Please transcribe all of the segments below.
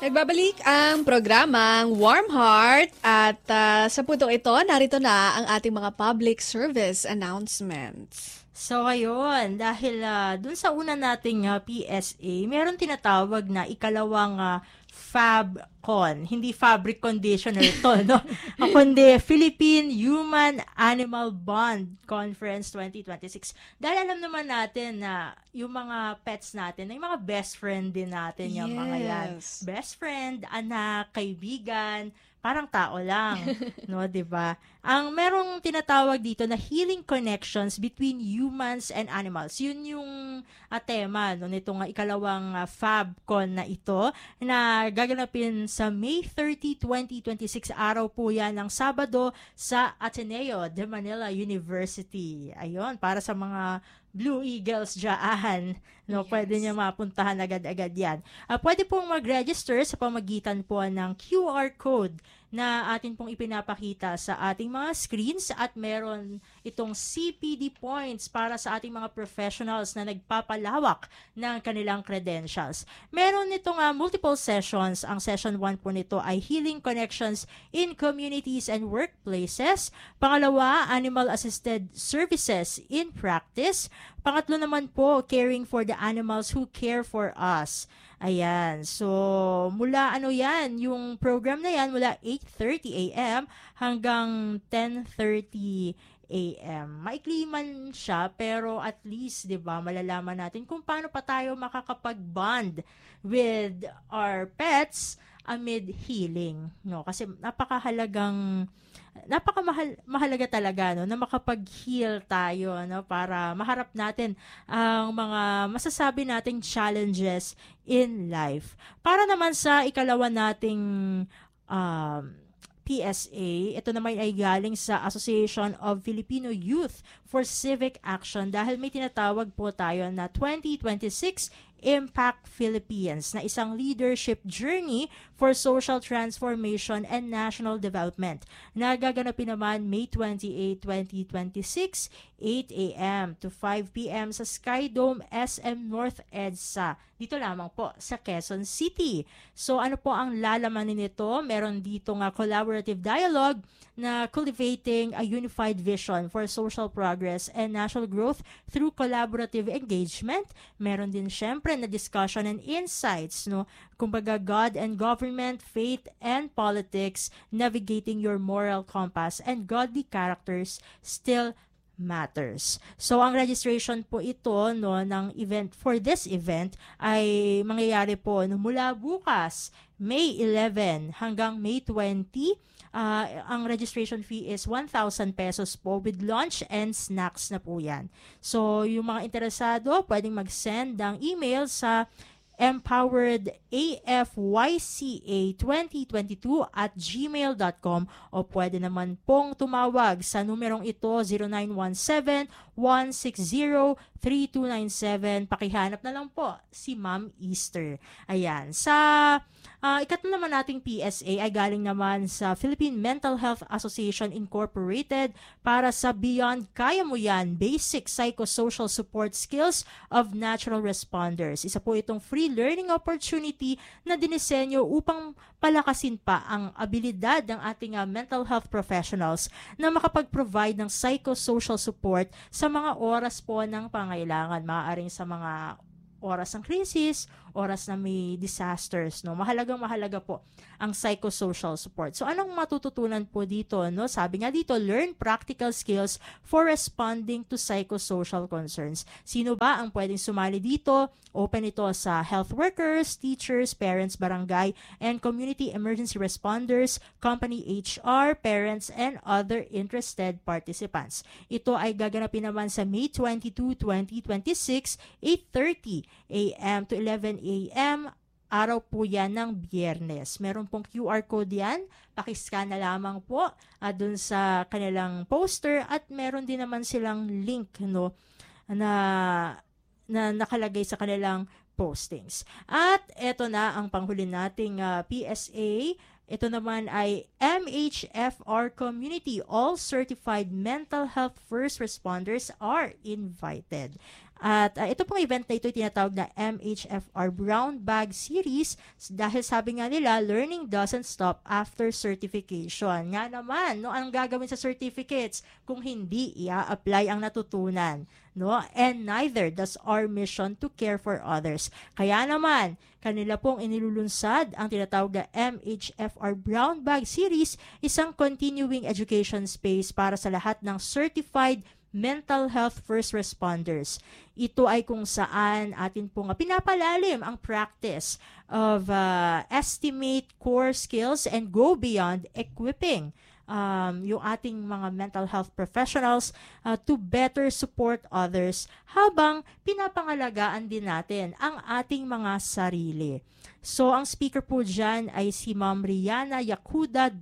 Nagbabalik ang programang Warm Heart at sa puntong ito, narito na ang ating mga public service announcements. So ayun, dahil dun sa una nating PSA, meron tinatawag na ikalawang FabCon. Hindi fabric conditioner to, no? Kundi Philippine Human Animal Bond Conference 2026. Dahil alam naman natin na yung mga pets natin, yung mga best friend din natin yung mga yan. Yes. Best friend, anak, kaibigan, parang tao lang, no, 'di ba? Ang merong tinatawag dito na healing connections between humans and animals. Yun yung tema no nitong ikalawang FabCon na ito na gaganapin sa May 30, 2026. Araw po 'yan ng Sabado sa Ateneo de Manila University. Ayun, para sa mga Blue Eagles dyan, no, Yes. pwede niya mapuntahan agad-agad yan. Pwede pong mag-register sa pamagitan po ng QR code na atin pong ipinapakita sa ating mga screens at meron itong CPD points para sa ating mga professionals na nagpapalawak ng kanilang credentials. Meron nitong multiple sessions. Ang session 1 po nito ay Healing Connections in Communities and Workplaces. Pangalawa, Animal Assisted Services in Practice. Pangatlo naman po, Caring for the Animals Who Care for Us. Ayan. So, mula yan, yung program na yan, mula 8:30 a.m. hanggang 10:30 a.m. Maikli man siya, pero at least, di ba, malalaman natin kung paano pa tayo makakapag-bond with our pets amid healing. No? Kasi napakahalaga talaga no na makapag-heal tayo no para maharap natin ang mga masasabi nating challenges in life. Para naman sa ikalawa nating PSA, ito naman ay galing sa Association of Filipino Youth for Civic Action dahil may tinatawag po tayo na 2026 Impact Philippines na isang leadership journey for social transformation and national development. Nagaganapin naman May 28, 2026, 8 a.m. to 5 p.m. sa Skydome SM North EDSA. Dito lamang po sa Quezon City. So ano po ang lalamanin nito? Meron dito nga collaborative dialogue na cultivating a unified vision for social progress and national growth through collaborative engagement. Meron din syempre na discussion and insights, no? Kumbaga, God and government, faith and politics, navigating your moral compass and godly characters still matters. So, ang registration po ito no, ng event, for this event, ay mangyayari po no, mula bukas, May 11 hanggang May 20. Ang registration fee is 1,000 pesos po with lunch and snacks na po yan. So, yung mga interesado, pwedeng mag-send ng email sa empoweredafyca2022@gmail.com o pwede naman pong tumawag sa numerong ito 0917-160-3297. Pakihanap na lang po si Ma'am Easter. Ayan. Sa ikatlo naman nating PSA ay galing naman sa Philippine Mental Health Association Incorporated para sa Beyond Kaya Mo Yan Basic Psychosocial Support Skills of Natural Responders. Isa po itong free learning opportunity na dinisenyo upang palakasin pa ang abilidad ng ating mental health professionals na makapag-provide ng psychosocial support sa mga oras po ng pangailangan, maaaring sa mga oras ng crisis, oras na may disasters, no? Mahalaga po ang psychosocial support. So, anong matututunan po dito, no? Sabi nga dito, learn practical skills for responding to psychosocial concerns. Sino ba ang pwedeng sumali dito? Open ito sa health workers, teachers, parents, barangay, and community emergency responders, company HR, parents, and other interested participants. Ito ay gaganapin naman sa May 22, 2026, 8:30 a.m. to 11 a.m. Araw po yan ng Biyernes. Meron pong QR code yan. Pakiscan na lamang po dun sa kanilang poster at meron din naman silang link no, na nakalagay sa kanilang postings. At eto na ang panghuli nating PSA. Ito naman ay MHFR Community. All certified mental health first responders are invited. At ito pong event na ito tinatawag na MHFR Brown Bag Series dahil sabi nga nila, learning doesn't stop after certification. Nga naman, no, anong gagawin sa certificates kung hindi i-apply ang natutunan? No? And neither does our mission to care for others. Kaya naman, kanila pong inilulunsad ang tinatawag na MHFR Brown Bag Series, isang continuing education space para sa lahat ng certified mental health first responders. Ito ay kung saan atin pong pinapalalim ang practice of estimate core skills and go beyond equipping yung ating mga mental health professionals to better support others habang pinapangalagaan din natin ang ating mga sarili. So, ang speaker po dyan ay si Ma'am Rihanna Yakuda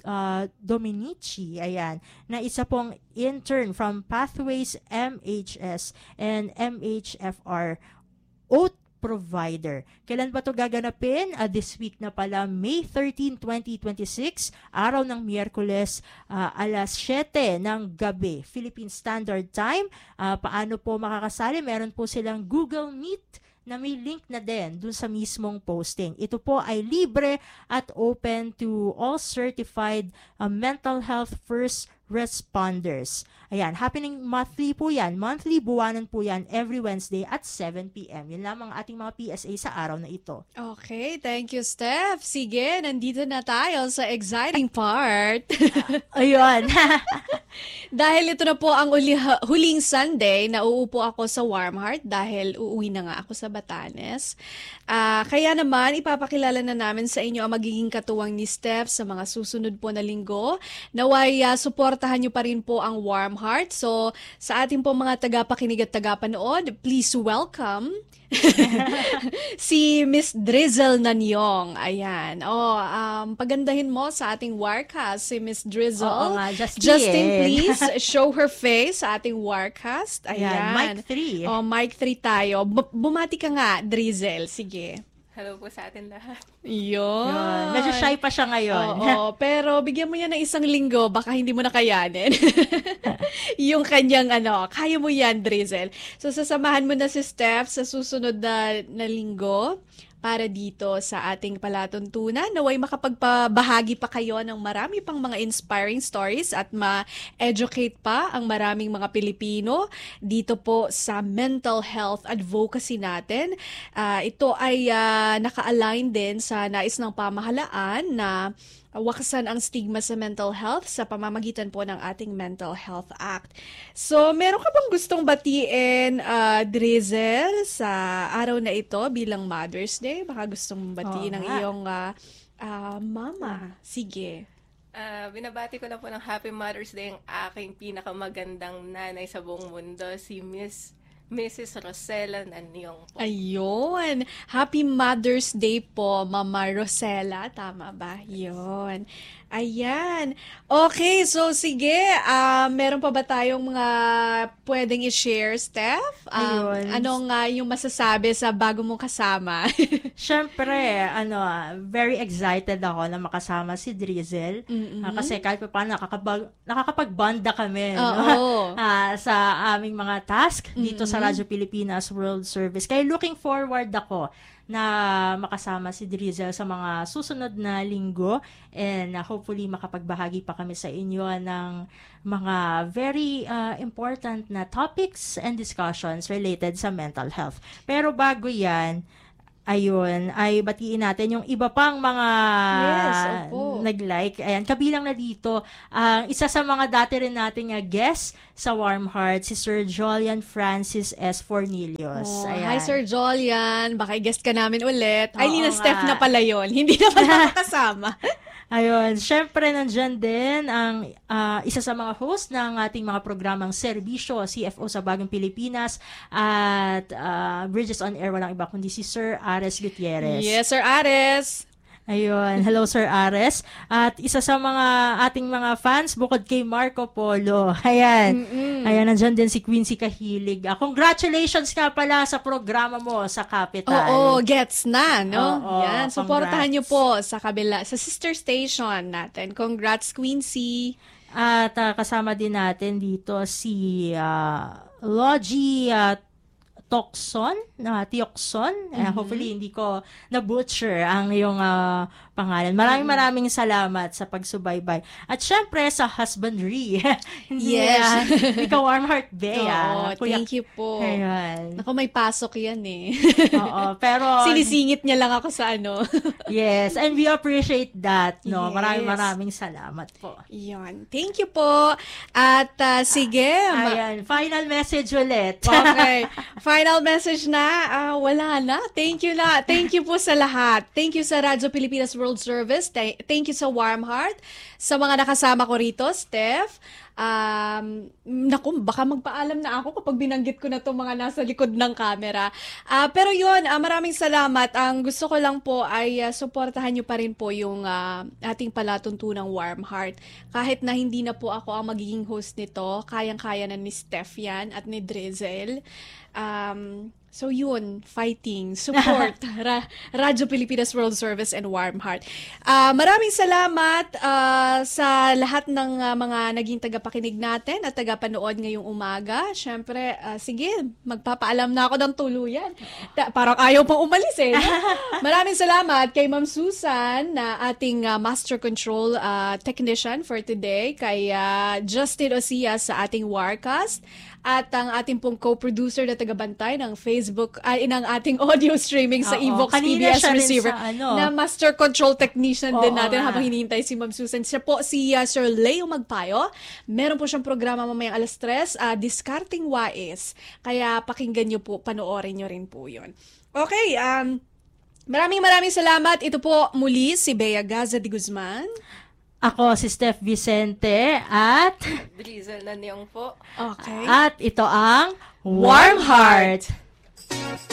Dominici, ayan, na isa pong intern from Pathways MHS and MHFR Oath Provider. Kailan ba ito gaganapin? This week na pala, May 13, 2026, araw ng Miyerkules, alas 7 ng gabi, Philippine Standard Time. Paano po makakasali? Meron po silang Google Meet na may link na din dun sa mismong posting. Ito po ay libre at open to all certified mental health first responders. Ayan, happening monthly po yan. Monthly, buwanan po yan every Wednesday at 7 p.m. Yun lamang ating mga PSA sa araw na ito. Okay, thank you, Steph. Sige, nandito na tayo sa exciting part. Ayun. Dahil ito na po ang huling Sunday na uupo ako sa Warm Heart dahil uuwi na nga ako sa Batanes. Kaya naman, ipapakilala na namin sa inyo ang magiging katuwang ni Steph sa mga susunod po na linggo. Naway, suportahan nyo pa rin po ang Warm Heart. So, sa ating po mga tagapakinig at tagapanood, please welcome si Miss Drizzle Nanyong. Ayan. Pagandahin mo sa ating Warcast si Miss Drizzle. Oo nga, Justin, please show her face sa ating Warcast. Ayan. Mic 3. Mic 3 tayo. Bumati ka nga, Drizzle. Sige. Hello po sa atin lahat. Yun. Medyo shy pa siya ngayon. Oo, pero bigyan mo yan ng isang linggo, baka hindi mo na kayanin. Yung kanyang kaya mo yan, Drizzle. So, sasamahan mo na si Steph sa susunod na linggo para dito sa ating palatuntunan. Naway makapagpabahagi pa kayo ng marami pang mga inspiring stories at ma-educate pa ang maraming mga Pilipino dito po sa mental health advocacy natin. Ito ay naka-align din sa nais ng pamahalaan na wakasan ang stigma sa mental health sa pamamagitan po ng ating Mental Health Act. So, meron ka bang gustong batiin, Drizzle, sa araw na ito bilang Mother's Day? Baka gustong batiin ng iyong mama. Sige. Binabati ko na po ng Happy Mother's Day ang aking pinakamagandang nanay sa buong mundo, si Mrs. Rosella Nanyong po. Ayun. Happy Mother's Day po, Mama Rosella. Tama ba? Yun. Ayan. Okay, so sige. Meron pa ba tayong mga pwedeng i-share, Steph? Ayun. Ano nga yung masasabi sa bago mong kasama? Siyempre, very excited ako na makasama si Drizzle. Kasi kahit pa paano, nakakapag-banda kami sa aming mga task dito sa Radyo Pilipinas World Service. Kaya looking forward ako na makasama si Drizzle sa mga susunod na linggo and hopefully makapagbahagi pa kami sa inyo ng mga very important na topics and discussions related sa mental health. Pero bago yan, ayun, ay batiin natin yung iba pang mga nag-like. Ayan, kabilang na dito, isa sa mga dati rin nating guest sa Warm Heart, si Sir Jolian Francis S. Fornilius. Hi, Sir Jolian. Baka i-guest ka namin ulit. Ay, Lina nga. Steph na pala yun. Hindi na pala makasama. Ayun, syempre nandyan din ang isa sa mga host ng ating mga programang serbisyo, CFO sa Bagong Pilipinas at Bridges on Air, walang iba kundi si Sir Ares Gutierrez. Yes, Sir Ares. Ayun, hello Sir Ares. At isa sa mga ating mga fans, bukod kay Marco Polo. Ayan, ayan, nandyan din si Quincy Kahilig. Congratulations nga pala sa programa mo sa Capital. Oo, gets na, no? Oo, yan, supportahan congrats. niyo po sa kabila, sa sister station natin. Congrats, Quincy. At kasama din natin dito si Logie Tioxon. Hopefully, hindi ko na-butcher ang iyong pangalan. Maraming salamat sa pagsubaybay. At syempre, sa husbandry. Yes. Ikaw, warm heart, Bea. Oo, thank you po. Ayan. Ako, may pasok yan eh. Oo, pero... Sinisingit niya lang ako sa ano. Yes, and we appreciate that, no? Yes. Maraming salamat po. Yun. Thank you po. At sige. Ayan, final message ulit. Okay. Final message na. Wala na. Thank you na. Thank you po sa lahat. Thank you sa Radyo Pilipinas World Service. Thank you sa Warm Heart. Sa mga nakasama ko rito, Steph. Naku, baka magpaalam na ako kapag binanggit ko na itong mga nasa likod ng camera. Pero yun, maraming salamat. Ang gusto ko lang po ay suportahan nyo pa rin po yung ating palatuntunang Warm Heart. Kahit na hindi na po ako ang magiging host nito, kayang-kaya na ni Steph yan at ni Drizzle. So yun, fighting, support, Radyo Pilipinas World Service and Warm Heart. Maraming salamat sa lahat ng mga naging tagapakinig natin at tagapanood ngayong umaga. Siyempre, sige, magpapaalam na ako ng tuluyan. Parang ayaw pang umalis eh. Maraming salamat kay Ma'am Susan na ating Master Control Technician for today, kay Justin Osia sa ating Warcast, at ang ating pong co-producer na tagabantay ng Facebook, ng ating audio streaming sa Evox PBS receiver, na Master Control Technician din natin habang hinihintay si Ma'am Susan. Siya po si Sir Leo Magpayo. Meron po siyang programa mamayang 3:00, Discarding Wais. Kaya pakinggan nyo po, panoorin nyo rin po yun. Okay, maraming salamat. Ito po muli si Bea Gaza de Guzman. Ako si Steph Vicente at Drizzle na niyong po. Okay. At ito ang Warm Heart.